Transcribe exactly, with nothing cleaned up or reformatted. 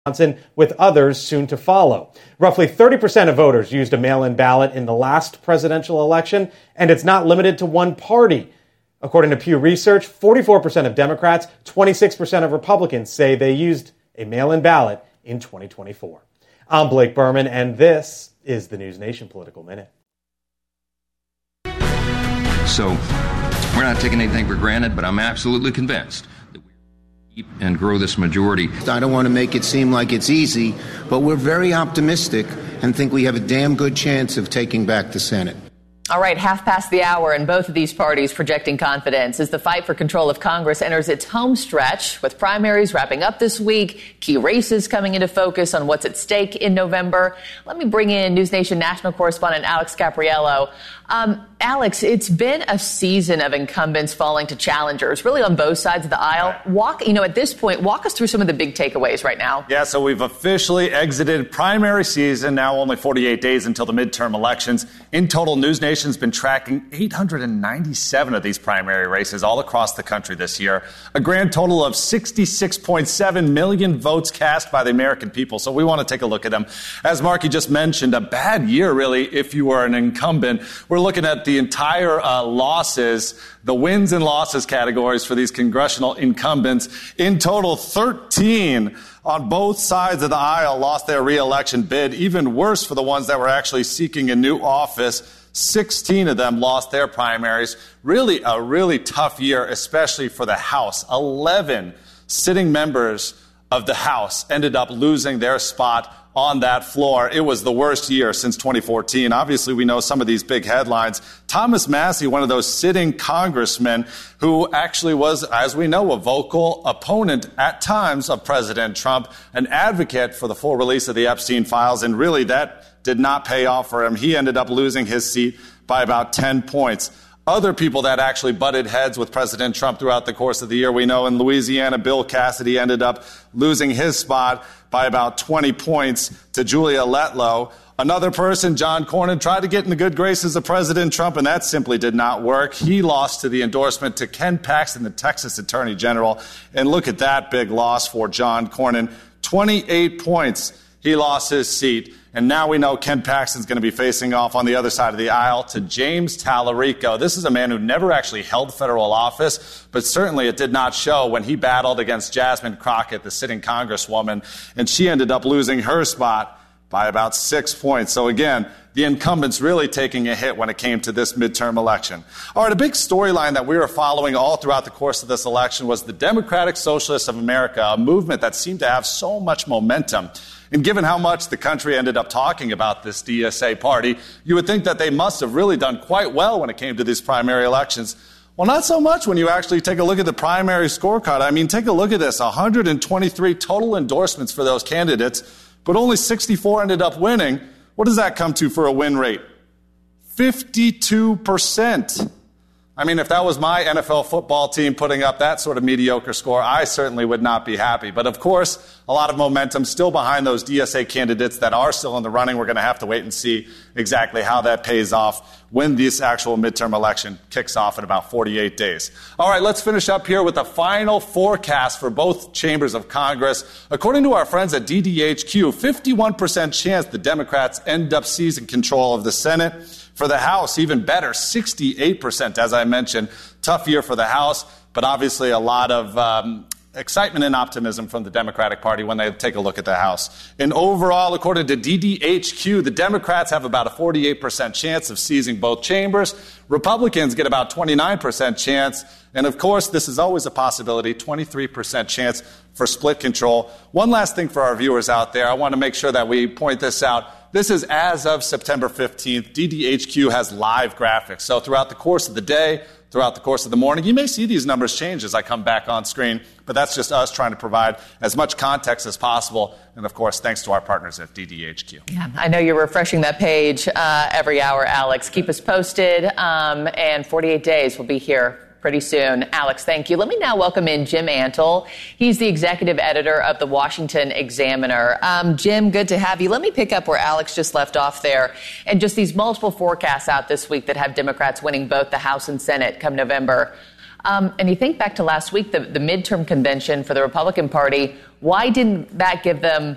Wisconsin, with others soon to follow. Roughly thirty percent of voters used a mail-in ballot in the last presidential election, and it's not limited to one party. According to Pew Research, forty-four percent of Democrats, twenty-six percent of Republicans say they used a mail-in ballot in twenty twenty-four. I'm Blake Berman, and this is the News Nation Political Minute. So, we're not taking anything for granted, but I'm absolutely convinced that we keep and grow this majority. I don't want to make it seem like it's easy, but we're very optimistic and think we have a damn good chance of taking back the Senate. All right, half past the hour, and both of these parties projecting confidence as the fight for control of Congress enters its home stretch, with primaries wrapping up this week, key races coming into focus on what's at stake in November. Let me bring in News Nation national correspondent Alex Capriello. Um, Alex, it's been a season of incumbents falling to challengers, really on both sides of the aisle. Walk, you know, at this point, walk us through some of the big takeaways right now. Yeah, so we've officially exited primary season, now only forty-eight days until the midterm elections. In total, News Nation's been tracking eight hundred ninety-seven of these primary races all across the country this year. A grand total of sixty-six point seven million votes cast by the American people. So we want to take a look at them. As Marky just mentioned, a bad year, really, if you were an incumbent. We're looking at the entire uh, losses, the wins and losses categories for these congressional incumbents. In total, thirteen on both sides of the aisle lost their re-election bid. Even worse for the ones that were actually seeking a new office. sixteen of them lost their primaries. Really a really tough year, especially for the House. eleven sitting members of the House ended up losing their spot on that floor. It was the worst year since twenty fourteen. Obviously, we know some of these big headlines. Thomas Massie, one of those sitting congressmen who actually was, as we know, a vocal opponent at times of President Trump, an advocate for the full release of the Epstein files, and really that did not pay off for him. He ended up losing his seat by about ten points. Other people that actually butted heads with President Trump throughout the course of the year, we know in Louisiana, Bill Cassidy ended up losing his spot by about twenty points to Julia Letlow. Another person, John Cornyn, tried to get in the good graces of President Trump, and that simply did not work. He lost to the endorsement to Ken Paxton, the Texas Attorney General. And look at that big loss for John Cornyn. twenty-eight points. He lost his seat. And now we know Ken Paxton's going to be facing off on the other side of the aisle to James Tallarico. This is a man who never actually held federal office, but certainly it did not show when he battled against Jasmine Crockett, the sitting congresswoman, and she ended up losing her spot by about six points. So again, the incumbents really taking a hit when it came to this midterm election. All right, a big storyline that we were following all throughout the course of this election was the Democratic Socialists of America, a movement that seemed to have so much momentum. And given how much the country ended up talking about this D S A party, you would think that they must have really done quite well when it came to these primary elections. Well, not so much when you actually take a look at the primary scorecard. I mean, take a look at this, one hundred twenty-three total endorsements for those candidates, but only sixty-four ended up winning. What does that come to for a win rate? fifty-two percent. I mean, if that was my N F L football team putting up that sort of mediocre score, I certainly would not be happy. But of course, a lot of momentum still behind those D S A candidates that are still in the running. We're going to have to wait and see exactly how that pays off when this actual midterm election kicks off in about forty-eight days. All right, let's finish up here with the final forecast for both chambers of Congress. According to our friends at D D H Q, fifty-one percent chance the Democrats end up seizing control of the Senate. For the House, even better, sixty-eight percent, as I mentioned. Tough year for the House, but obviously a lot of um, excitement and optimism from the Democratic Party when they take a look at the House. And overall, according to D D H Q, the Democrats have about a forty-eight percent chance of seizing both chambers. Republicans get about twenty-nine percent chance. And of course, this is always a possibility, twenty-three percent chance for split control. One last thing for our viewers out there, I want to make sure that we point this out. This is as of September fifteenth. D D H Q has live graphics. So throughout the course of the day, throughout the course of the morning, you may see these numbers change as I come back on screen. But that's just us trying to provide as much context as possible. And of course, thanks to our partners at D D H Q. Yeah, I know you're refreshing that page uh, every hour, Alex. Keep us posted. Um, and forty-eight days will be here pretty soon. Alex, thank you. Let me now welcome in Jim Antle. He's the executive editor of the Washington Examiner. Um, Jim, good to have you. Let me pick up where Alex just left off there. And just these multiple forecasts out this week that have Democrats winning both the House and Senate come November. Um, and you think back to last week, the, the midterm convention for the Republican Party, why didn't that give them